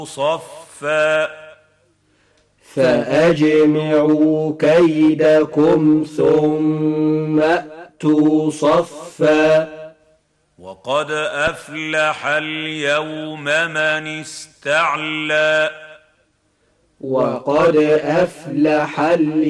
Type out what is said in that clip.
صفا فأجمعوا كيدكم ثم أتوا صفا وقد أفلح اليوم من استعلى وقد أفلح